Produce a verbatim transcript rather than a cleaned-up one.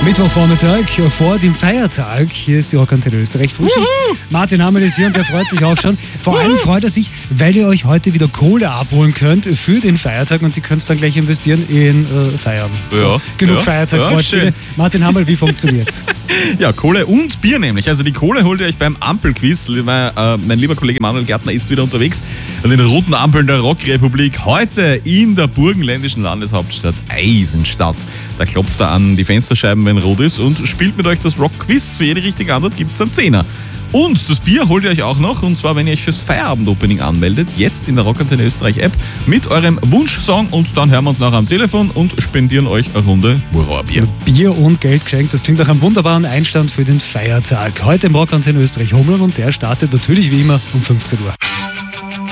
Mittwochvormittag vor dem Feiertag. Hier ist die Rockantenne Österreich Frühschicht. Martin Hamel ist hier und der freut sich auch schon. Vor allem freut er sich, weil ihr euch heute wieder Kohle abholen könnt für den Feiertag und die könnt dann gleich investieren in äh, Feiern. So, ja, genug ja, Feiertagsvorspiele. ja, Martin Hamel, wie funktioniert's? Ja, Kohle und Bier nämlich. Also die Kohle holt ihr euch beim Ampelquiz. Mein, äh, mein lieber Kollege Manuel Gärtner ist wieder unterwegs an den roten Ampeln der Rockrepublik. Heute in der burgenländischen Landeshauptstadt Eisenstadt. Da klopft er an die Fensterscheiben, wenn rot ist und spielt mit euch das Rockquiz. Für jede richtige Antwort gibt es einen Zehner. Und das Bier holt ihr euch auch noch, und zwar, wenn ihr euch fürs Feierabend-Opening anmeldet, jetzt in der Rockantenne Österreich-App mit eurem Wunschsong, und dann hören wir uns nachher am Telefon und spendieren euch eine Runde Murauerbier. Bier und Geld geschenkt, das klingt nach einem wunderbaren Einstand für den Feiertag. Heute im Rockantenne Österreich Hummeln, und der startet natürlich wie immer um fünfzehn Uhr.